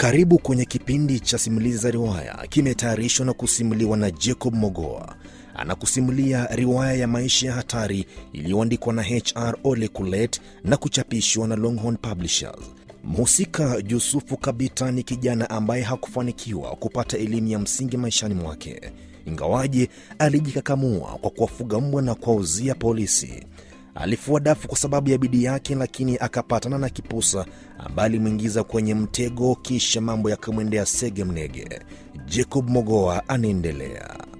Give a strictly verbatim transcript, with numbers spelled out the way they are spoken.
Karibu kwenye kipindi cha simulizi za riwaya, kimetayarishwa na kusimuliwa na Jacob Mogoa. Anakusimulia riwaya ya maisha ya hatari iliyoandikwa na H R Ole Kulet na kuchapishwa na Longhorn Publishers. Mhusika Yusufu Kabita ni kijana ambaye hakufanikiwa kupata elimu ya msingi maishani mwake. Ingawaje alijikakamua kwa kuwafuga mbwa na kuwauzia polisi. Alifua dafu kwa sababu ya bidii yake, lakini akapatana na kipusa ambaye alimwingiza kwenye mtego, kisha mambo yakamwendea sege mnege. Jacob Mogoa anaendelea.